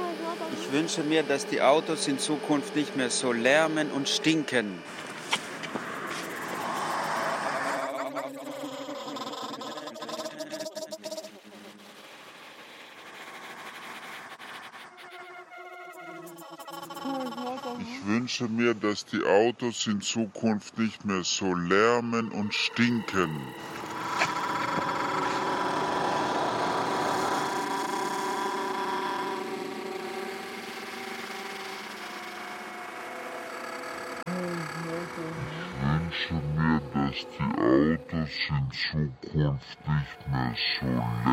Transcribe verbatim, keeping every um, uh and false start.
Ich wünsche mir, dass die Autos in Zukunft nicht mehr so lärmen und stinken. Ich wünsche mir, dass die Autos in Zukunft nicht mehr so lärmen und stinken. Ich wünsche mir, dass die Autos in Zukunft nicht mehr so lärmen